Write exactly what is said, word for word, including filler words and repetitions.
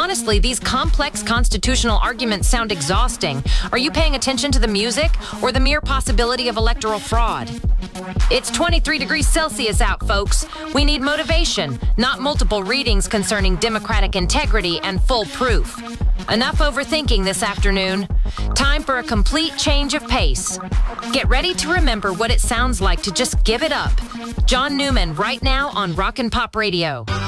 Honestly, these complex constitutional arguments sound exhausting. Are you paying attention to the music or the mere possibility of electoral fraud? It's twenty-three degrees Celsius out, folks. We need motivation, not multiple readings concerning democratic integrity and full proof. Enough overthinking this afternoon. Time for a complete change of pace. Get ready to remember what it sounds like to just give it up. John Newman right now on Rock and Pop Radio.